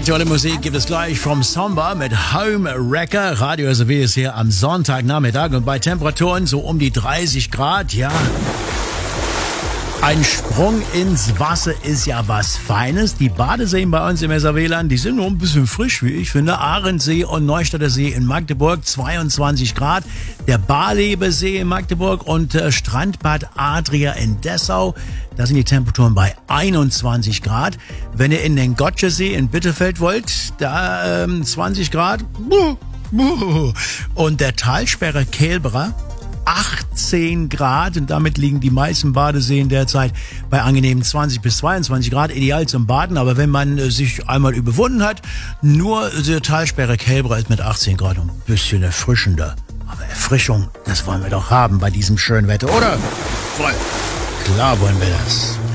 Aktuelle Musik gibt es gleich vom Samba mit Home Wrecker. Radio SW ist hier am Sonntagnachmittag und bei Temperaturen so um die 30 Grad, ja. Ein Sprung ins Wasser ist ja was Feines. Die Badeseen bei uns im SAW-Land, die sind nur ein bisschen frisch, wie ich finde. Ahrensee und Neustädter See in Magdeburg, 22 Grad. Der Barlebesee in Magdeburg und Strandbad Adria in Dessau, da sind die Temperaturen bei 21 Grad. Wenn ihr in den Gotschesee in Bitterfeld wollt, da 20 Grad. Und der Talsperre Kelberer, 18 Grad und damit liegen die meisten Badeseen derzeit bei angenehmen 20 bis 22 Grad, ideal zum Baden, aber wenn man sich einmal überwunden hat, nur der Talsperre Kelberer ist mit 18 Grad ein bisschen erfrischender. Aber Erfrischung, das wollen wir doch haben bei diesem schönen Wetter, oder? Voll. Klar wollen wir das.